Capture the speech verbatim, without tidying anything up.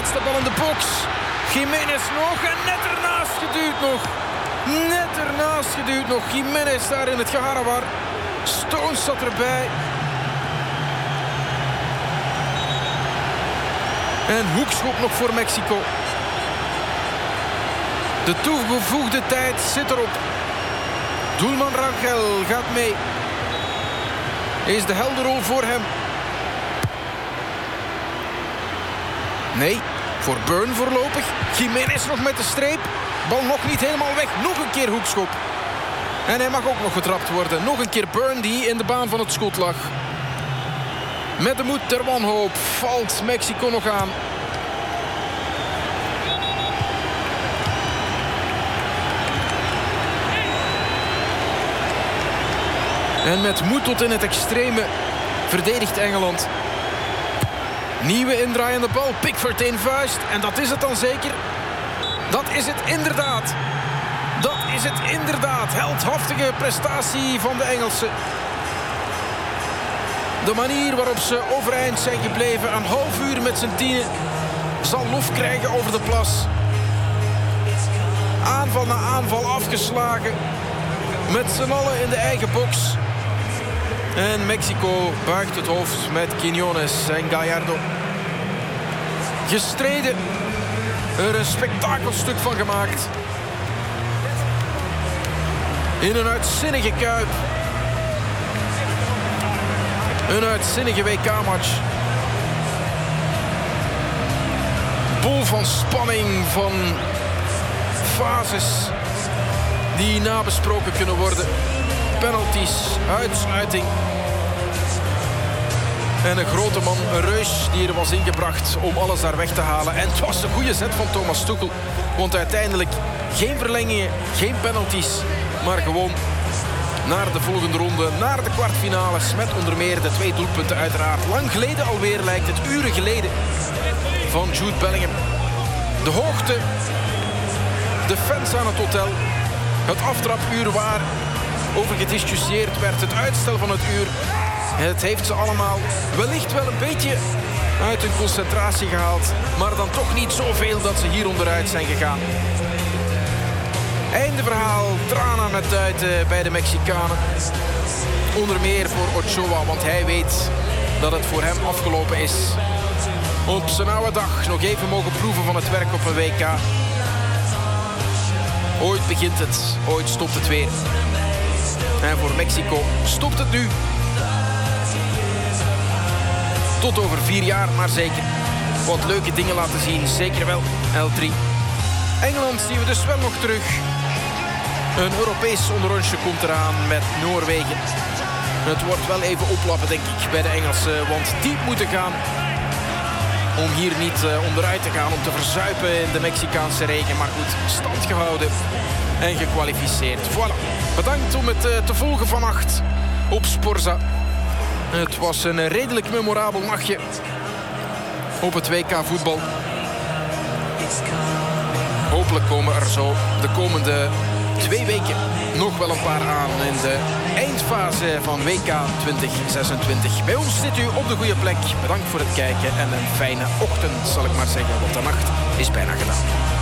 Laatste bal in de box. Jiménez nog en net ernaast geduwd nog. Net ernaast geduwd nog. Jiménez daar in het geharrewar. Stones zat erbij. En hoekschop nog voor Mexico. De toegevoegde tijd zit erop. Doelman Rangel gaat mee. Is de helderrol voor hem? Nee, voor Byrne voorlopig. Jiménez nog met de streep. Bal nog niet helemaal weg. Nog een keer hoekschop. En hij mag ook nog getrapt worden. Nog een keer Byrne die in de baan van het schot lag. Met de moed ter wanhoop valt Mexico nog aan. En met moed tot in het extreme verdedigt Engeland. Nieuwe indraaiende bal. Pickford in vuist. En dat is het dan zeker. Dat is het inderdaad. Dat is het inderdaad. Heldhaftige prestatie van de Engelsen. De manier waarop ze overeind zijn gebleven. Een half uur met z'n tienen. Zal lof krijgen over de plas. Aanval na aanval afgeslagen. Met z'n allen in de eigen box. En Mexico buigt het hoofd met Quiñones en Gallardo. Gestreden. Er een spektakelstuk van gemaakt. In een uitzinnige kuip. Een uitzinnige W K-match. Bol van spanning, van fases die nabesproken kunnen worden. Penalties, uitsluiting. En een grote man, een reus die er was ingebracht om alles daar weg te halen. En het was een goede zet van Thomas Tuchel. Want uiteindelijk geen verlengingen, geen penalties. Maar gewoon naar de volgende ronde, naar de kwartfinales. Met onder meer de twee doelpunten uiteraard. Lang geleden alweer, lijkt het, uren geleden. Van Jude Bellingham. De hoogte. De fans aan het hotel. Het aftrapuur waar over gediscussieerd werd. Het uitstel van het uur. Het heeft ze allemaal wellicht wel een beetje uit hun concentratie gehaald. Maar dan toch niet zoveel dat ze hier onderuit zijn gegaan. Einde verhaal, tranen aan het duiten bij de Mexicanen. Onder meer voor Ochoa, want hij weet dat het voor hem afgelopen is. Op zijn oude dag nog even mogen proeven van het werk op een W K. Ooit begint het, ooit stopt het weer. En voor Mexico stopt het nu. Tot over vier jaar, maar zeker. Wat leuke dingen laten zien, zeker wel. L drie. Engeland zien we dus wel nog terug. Een Europees onderrondje komt eraan met Noorwegen. Het wordt wel even oplappen, denk ik, bij de Engelsen. Want diep moeten gaan om hier niet uh, onderuit te gaan. Om te verzuipen in de Mexicaanse regen. Maar goed, stand gehouden en gekwalificeerd. Voilà. Bedankt om het uh, te volgen vannacht op Sporza. Het was een redelijk memorabel nachtje op het W K voetbal. Hopelijk komen er zo de komende twee weken nog wel een paar aan in de eindfase van W K twintig zesentwintig. Bij ons zit u op de goede plek. Bedankt voor het kijken en een fijne ochtend, zal ik maar zeggen, want de nacht is bijna gedaan.